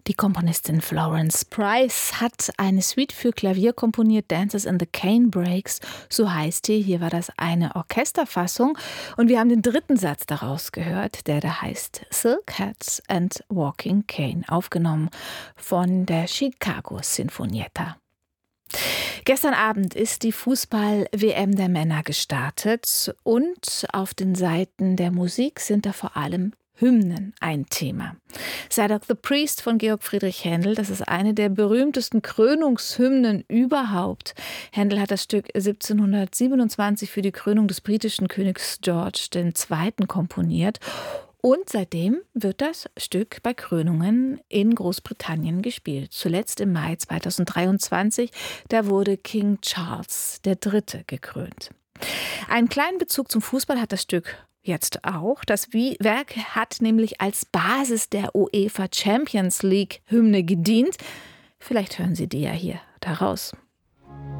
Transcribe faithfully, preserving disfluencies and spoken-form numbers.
Die Komponistin Florence Price hat eine Suite für Klavier komponiert, Dances in the Canebrakes, so heißt die. Hier war das eine Orchesterfassung und wir haben den dritten Satz daraus gehört, der da heißt Silk Hats and Walking Cane, aufgenommen von der Chicago Sinfonietta. Gestern Abend ist die Fußball-W M der Männer gestartet und auf den Seiten der Musik sind da vor allem Hymnen ein Thema. Zadok the Priest von Georg Friedrich Händel, das ist eine der berühmtesten Krönungshymnen überhaupt. Händel hat das Stück siebzehnhundertsiebenundzwanzig für die Krönung des britischen Königs George der Zweite. komponiert. Und seitdem wird das Stück bei Krönungen in Großbritannien gespielt. Zuletzt im Mai zweitausenddreiundzwanzig, da wurde King Charles der Dritte gekrönt. Einen kleinen Bezug zum Fußball hat das Stück jetzt auch. Das Werk hat nämlich als Basis der UEFA Champions League Hymne gedient. Vielleicht hören Sie die ja hier daraus.